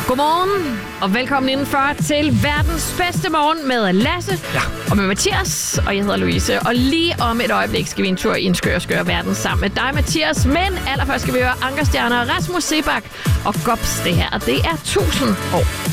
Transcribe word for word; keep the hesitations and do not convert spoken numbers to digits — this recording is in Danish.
Godmorgen, og velkommen indenfor til verdens bedste morgen med Lasse ja. og med Mathias, og jeg hedder Louise. Og lige om et øjeblik skal vi en tur i en skør, skør verden sammen med dig, Mathias. Men allerførst skal vi høre Ankerstjerner, Rasmus Sebak og Gops. Det her, det er tusind år.